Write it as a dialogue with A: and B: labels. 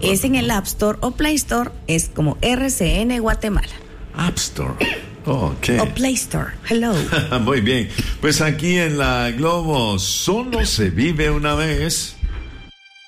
A: es en el App Store o Play Store, es como RCN Guatemala.
B: App Store. Ok.
A: O Play Store. Hello.
B: Muy bien. Pues aquí en la Globo, solo se vive una vez.